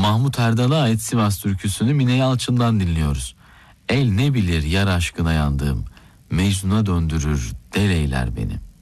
Mahmut Erdal'a ait Sivas türküsünü Mine Yalçın'dan dinliyoruz. El ne bilir yar aşkına yandığım, Mecnun'a döndürür del eyler beni.